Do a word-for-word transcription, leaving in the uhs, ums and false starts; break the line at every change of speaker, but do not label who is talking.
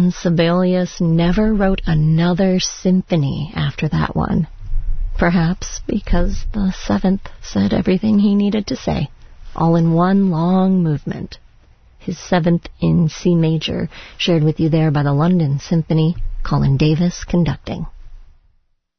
Johann Sibelius never wrote another symphony after that one. Perhaps because the seventh said everything he needed to say, all in one long movement. His seventh in C major, shared with you there by the London Symphony, Colin Davis conducting.